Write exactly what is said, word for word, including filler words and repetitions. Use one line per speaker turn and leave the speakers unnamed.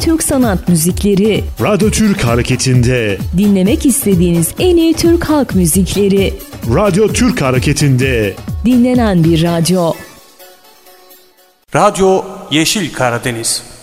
Türk sanat müzikleri.
Radyo Türk Hareketi'nde.
Dinlemek istediğiniz en iyi Türk halk müzikleri.
Radyo Türk Hareketi'nde.
Dinlenen bir radyo.
Radyo Yeşil Karadeniz.